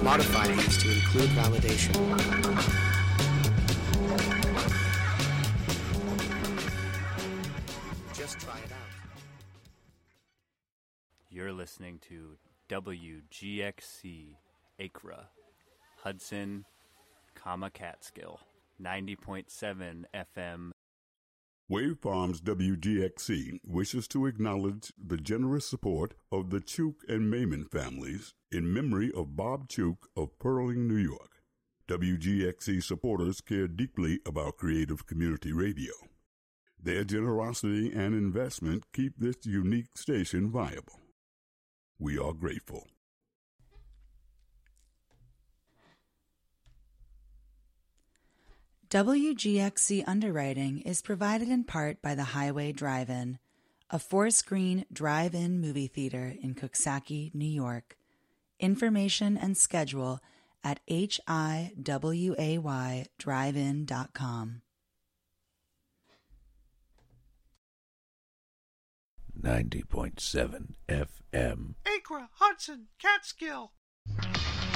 Modify these to include validation. Just try it out. You're listening to WGXC Acra, Hudson, Catskill, 90.7 FM. Wave Farms WGXC wishes to acknowledge the generous support of the Chuk and Mayman families in memory of Bob Chuk of Pearling, New York. WGXC supporters care deeply about creative community radio. Their generosity and investment keep this unique station viable. We are grateful. WGXC underwriting is provided in part by the Highway Drive-In, a 4-screen drive-in movie theater in Coxsackie, New York. Information and schedule at hiwaydrivein.com. 90.7 FM. Acra, Hudson, Catskill.